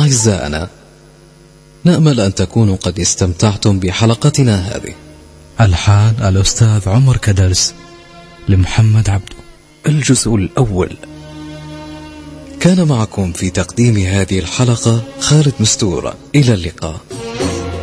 أعزائنا، نأمل أن تكونوا قد استمتعتم بحلقتنا هذه. الحان الأستاذ عمر كدرس لمحمد عبده. الجزء الأول. كان معكم في تقديم هذه الحلقة خالد مستورة. إلى اللقاء.